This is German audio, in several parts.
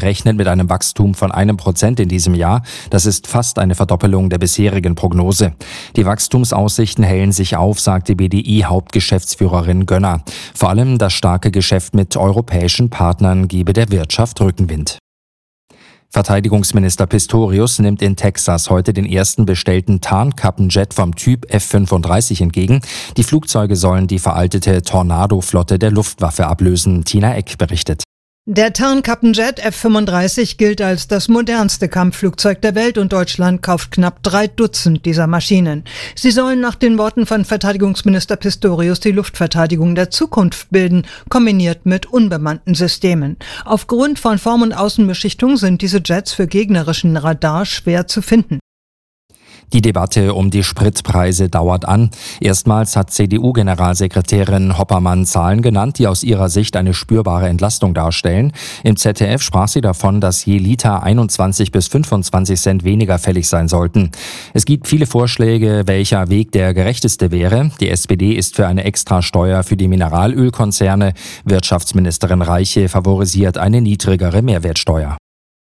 rechnet mit einem Wachstum von 1% in diesem Jahr. Das ist fast eine Verdoppelung der bisherigen Prognose. Die Wachstumsaussichten hellen sich auf, sagte BDI-Hauptgeschäftsführerin Gönner. Vor allem das starke Geschäft mit europäischen Partnern gebe der Wirtschaft Rückenwind. Verteidigungsminister Pistorius nimmt in Texas heute den ersten bestellten Tarnkappenjet vom Typ F-35 entgegen. Die Flugzeuge sollen die veraltete Tornado-Flotte der Luftwaffe ablösen. Tina Eck berichtet. Der Tarnkappenjet F-35 gilt als das modernste Kampfflugzeug der Welt und Deutschland kauft knapp 3 Dutzend dieser Maschinen. Sie sollen nach den Worten von Verteidigungsminister Pistorius die Luftverteidigung der Zukunft bilden, kombiniert mit unbemannten Systemen. Aufgrund von Form- und Außenbeschichtung sind diese Jets für gegnerischen Radar schwer zu finden. Die Debatte um die Spritpreise dauert an. Erstmals hat CDU-Generalsekretärin Hoppermann Zahlen genannt, die aus ihrer Sicht eine spürbare Entlastung darstellen. Im ZDF sprach sie davon, dass je Liter 21 bis 25 Cent weniger fällig sein sollten. Es gibt viele Vorschläge, welcher Weg der gerechteste wäre. Die SPD ist für eine Extrasteuer für die Mineralölkonzerne. Wirtschaftsministerin Reiche favorisiert eine niedrigere Mehrwertsteuer.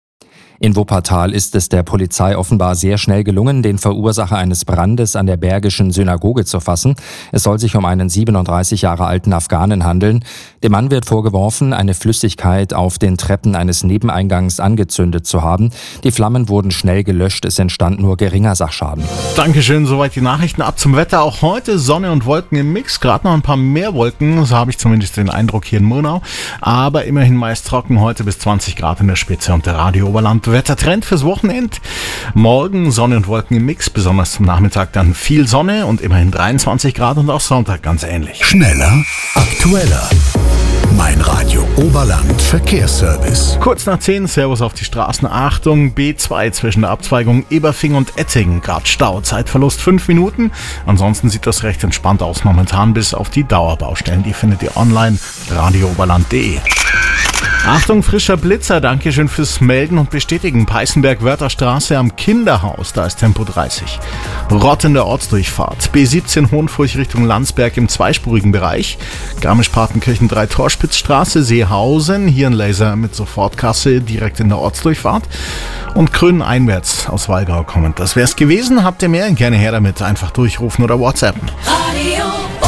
In Wuppertal ist es der Polizei offenbar sehr schnell gelungen, den Verursacher eines Brandes an der Bergischen Synagoge zu fassen. Es soll sich um einen 37 Jahre alten Afghanen handeln. Dem Mann wird vorgeworfen, eine Flüssigkeit auf den Treppen eines Nebeneingangs angezündet zu haben. Die Flammen wurden schnell gelöscht, es entstand nur geringer Sachschaden. Dankeschön, soweit die Nachrichten. Ab zum Wetter. Auch heute Sonne und Wolken im Mix. Gerade noch ein paar mehr Wolken, so habe ich zumindest den Eindruck hier in Murnau. Aber immerhin meist trocken, heute bis 20 Grad in der Spitze und der Radio Oberland. Wettertrend fürs Wochenende. Morgen Sonne und Wolken im Mix, besonders zum Nachmittag dann viel Sonne und immerhin 23 Grad und auch Sonntag ganz ähnlich. Schneller, aktueller. Mein Radio Oberland Verkehrsservice. Kurz nach 10, Servus auf die Straßen. Achtung, B2 zwischen der Abzweigung Eberfing und Ettingen. Grad Stau, Zeitverlust 5 Minuten. Ansonsten sieht das recht entspannt aus momentan, bis auf die Dauerbaustellen. Die findet ihr online, radiooberland.de. Achtung, frischer Blitzer, Dankeschön fürs Melden und Bestätigen. Peißenberg-Wörther-Straße am Kinderhaus, da ist Tempo 30. Rott in der Ortsdurchfahrt. B17 Hohenfurch Richtung Landsberg im zweispurigen Bereich. Garmisch-Partenkirchen 3 Torspitzstraße, Seehausen. Hier ein Laser mit Sofortkasse direkt in der Ortsdurchfahrt. Und Grün einwärts aus Wallgau kommend. Das wär's gewesen. Habt ihr mehr? Gerne her damit. Einfach durchrufen oder WhatsAppen. Radio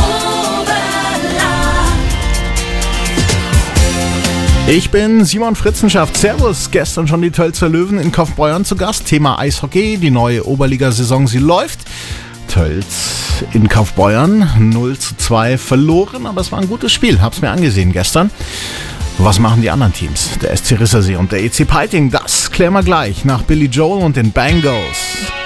Ich bin Simon Fritzenschaft. Servus. Gestern schon die Tölzer Löwen in Kaufbeuern zu Gast. Thema Eishockey. Die neue Oberligasaison, sie läuft. Tölz in Kaufbeuern 0:2 verloren, aber es war ein gutes Spiel. Hab's mir angesehen gestern. Was machen die anderen Teams? Der SC Rissersee und der EC Peiting. Das klären wir gleich nach Billy Joel und den Bangles.